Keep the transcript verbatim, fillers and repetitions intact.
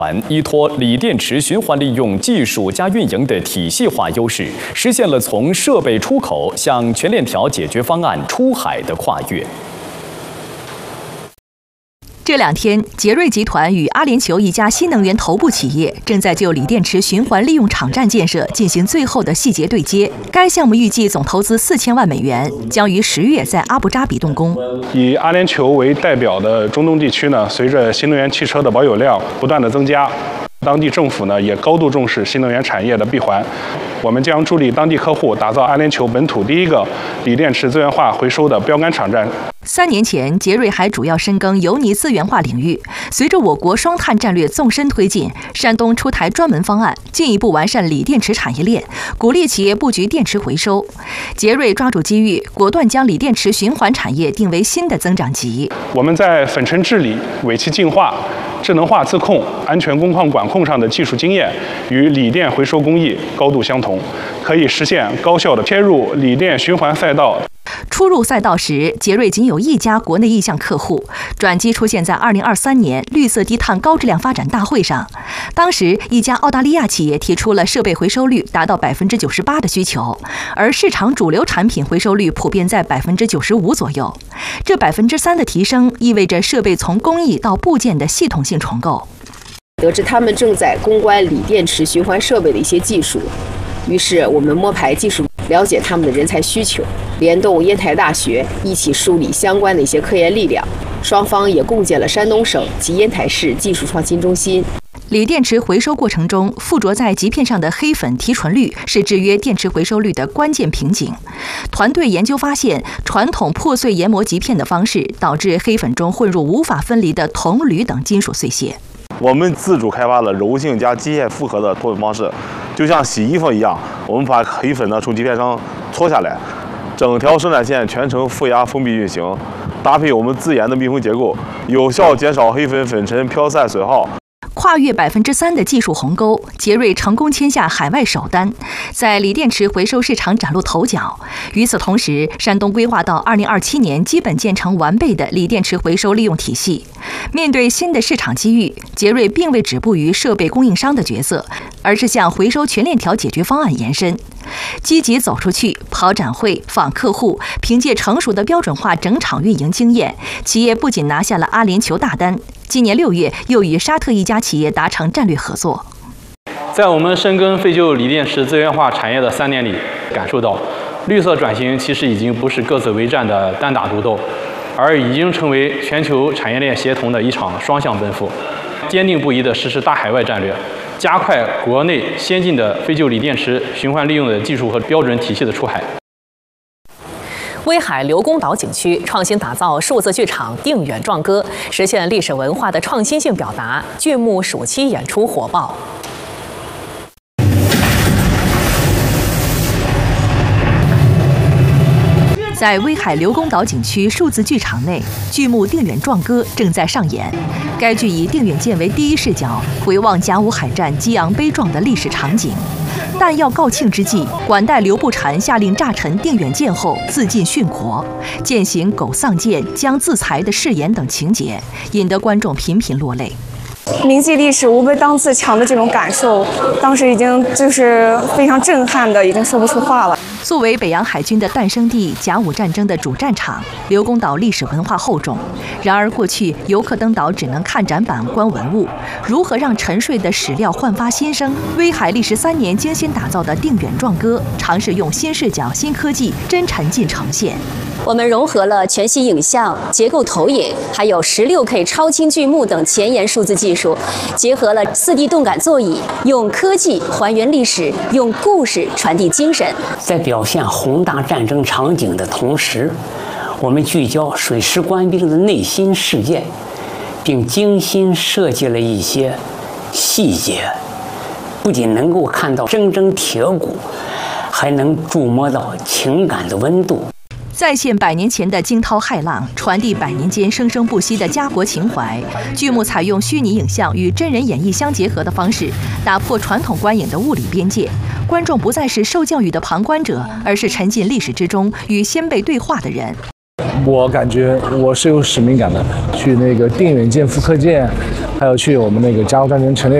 依托锂电池循环利用技术加运营的体系化优势，实现了从设备出口向全链条解决方案出海的跨越。 这两天，捷瑞集团与阿联酋一家新能源头部企业正在就锂电池循环利用场站建设进行最后的细节对接。该项目预计总投资四千万美元，将于十月在阿布扎比动工。 以阿联酋为代表的中东地区呢，随着新能源汽车的保有量不断的增加，当地政府呢也高度重视新能源产业的闭环。我们将助力当地客户打造阿联酋本土第一个锂电池资源化回收的标杆场站。 三年前，捷瑞还主要深耕油泥资源化领域。随着我国双碳战略纵深推进，山东出台专门方案，进一步完善锂电池产业链，鼓励企业布局电池回收。捷瑞抓住机遇，果断将锂电池循环产业定为新的增长极。 我们在粉尘治理、尾气净化、智能化自控、安全工况管控上的技术经验与锂电回收工艺高度相同，可以实现高效的切入锂电循环赛道。 初入赛道时，捷瑞仅有一家国内意向客户，转机出现在二零二三年绿色低碳高质量发展大会上。当时，一家澳大利亚企业提出了设备回收率达到百分之九十八的需求，而市场主流产品回收率普遍在百分之九十五左右。这百分之三的提升，意味着设备从工艺到部件的系统性重构。 得知他们正在攻关锂电池循环设备的一些技术，于是我们摸排技术，了解他们的人才需求，联动烟台大学一起梳理相关的一些科研力量，双方也共建了山东省及烟台市技术创新中心。 锂电池回收过程中，附着在极片上的黑粉提纯率是制约电池回收率的关键瓶颈。团队研究发现，传统破碎研磨极片的方式导致黑粉中混入无法分离的铜、铝等金属碎屑。 我们自主开发了柔性加机械复合的脱粉方式，就像洗衣服一样，我们把黑粉呢从极片上搓下来，整条生产线全程负压封闭运行，搭配我们自研的密封结构，有效减少黑粉粉尘飘散损耗。 跨越百分之三的技术鸿沟，捷瑞成功签下海外首单，在锂电池回收市场崭露头角。与此同时，山东规划到二零二七年基本建成完备的锂电池回收利用体系。面对新的市场机遇，捷瑞并未止步于设备供应商的角色，而是向回收全链条解决方案延伸。积极走出去，跑展会、访客户，凭借成熟的标准化整场运营经验，企业不仅拿下了阿联酋大单，今年六月又与沙特一家企业达成战略合作。 在我们深耕废旧锂电池资源化产业的三年里，感受到绿色转型其实已经不是各自为战的单打独斗，而已经成为全球产业链协同的一场双向奔赴，坚定不移地实施大海外战略，加快国内先进的废旧锂电池循环利用的技术和标准体系的出海。 威海刘公岛景区创新打造数字剧场《定远壮歌》，实现历史文化的创新性表达，剧目暑期演出火爆。 在威海刘公岛景区数字剧场内，剧目《定远壮歌》正在上演。该剧以定远舰为第一视角，回望甲午海战激昂悲壮的历史场景。弹药告罄之际，管带刘步蟾下令炸沉定远舰后自尽殉国，践行狗丧舰、将自裁的誓言等情节，引得观众频频落泪。 铭记历史无悲当自强的这种感受，当时已经就是非常震撼的，已经说不出话了。 作为北洋海军的诞生地、甲午战争的主战场，刘公岛历史文化厚重。然而，过去游客登岛只能看展板、观文物，如何让沉睡的史料焕发新生？威海历时三年精心打造的《定远壮歌》，尝试用新视角、新科技、真沉浸呈现。 我们融合了全息影像、结构投影，还有 十六K 超清剧目等前沿数字技术，结合了 四D 动感座椅，用科技还原历史，用故事传递精神。 在表现宏大战争场景的同时，我们聚焦水师官兵的内心世界，并精心设计了一些细节，不仅能够看到铮铮铁骨，还能触摸到情感的温度。 再现百年前的惊涛骇浪，传递百年间生生不息的家国情怀。剧目采用虚拟影像与真人演绎相结合的方式，打破传统观影的物理边界。观众不再是受教育的旁观者，而是沉浸历史之中与先辈对话的人。 我感觉我是有使命感的，去那个定远舰、复刻舰，还有去我们那个甲午战争陈列